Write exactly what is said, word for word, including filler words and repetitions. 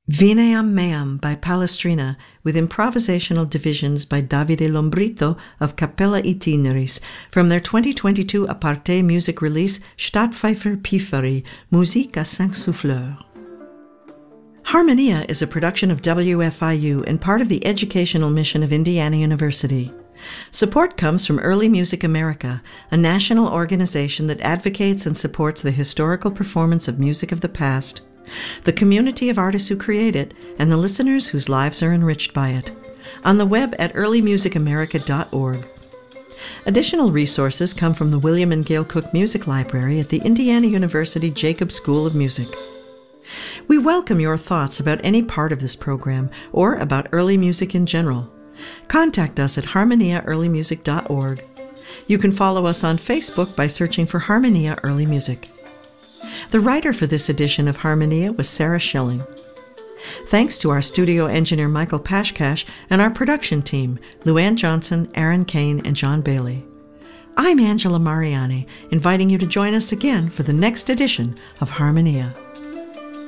Vineam Meam by Palestrina, with improvisational divisions by Davide Lombrito of Cappella Itineris, from their twenty twenty-two Aparte music release Stadtpfeifer Pieferi, Musique à cinq souffleurs. Harmonia is a production of W F I U and part of the educational mission of Indiana University. Support comes from Early Music America, a national organization that advocates and supports the historical performance of music of the past, the community of artists who create it, and the listeners whose lives are enriched by it. On the web at early music america dot org. Additional resources come from the William and Gail Cook Music Library at the Indiana University Jacobs School of Music. We welcome your thoughts about any part of this program or about early music in general. Contact us at harmonia early music dot org. You can follow us on Facebook by searching for Harmonia Early Music. The writer for this edition of Harmonia was Sarah Schilling. Thanks to our studio engineer Michael Pashkash and our production team, Luann Johnson, Aaron Kane, and John Bailey. I'm Angela Mariani, inviting you to join us again for the next edition of Harmonia.